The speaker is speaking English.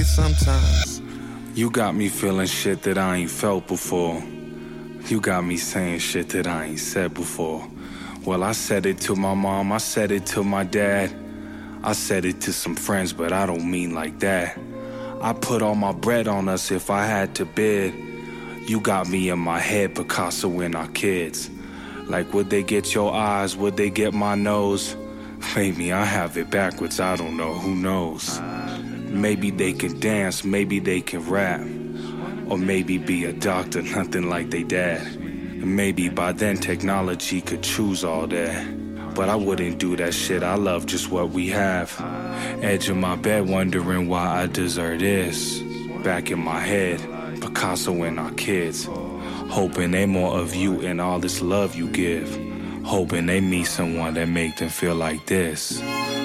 sometimes. You got me feeling shit that I ain't felt before. You got me saying shit that I ain't said before. Well, I said it to my mom, I said it to my dad. I said it to some friends, but I don't mean like that. I put all my bread on us if I had to bid. You got me in my head, Picasso and our kids. Like, would they get your eyes? Would they get my nose? Maybe I have it backwards, I don't know, who knows? Maybe they can dance, maybe they can rap. Or maybe be a doctor, nothing like they dad. And maybe by then technology could choose all that. But I wouldn't do that shit, I love just what we have. Edge of my bed wondering why I deserve this. Back in my head, Picasso and our kids. Hoping they more of you and all this love you give. Hoping they meet someone that make them feel like this.